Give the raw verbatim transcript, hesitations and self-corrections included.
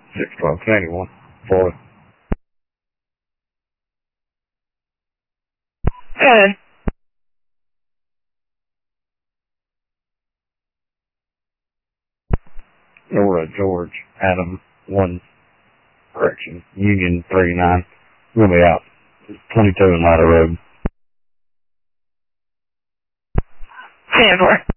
six twelve eighty-one. Four. Good. Nora George Adam one. Correction. Union three nine. We'll be out. twenty-two in Ladder Road. ten four.